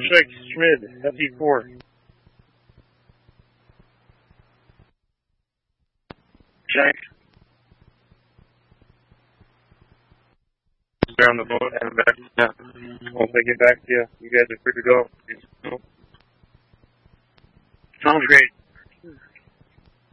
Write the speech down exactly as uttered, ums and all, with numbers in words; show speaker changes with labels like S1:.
S1: Strike Schmid, F E four.
S2: Check. They're on the boat and back. Yeah.
S1: Once I get back to you, you guys are free to go.
S2: Sounds great.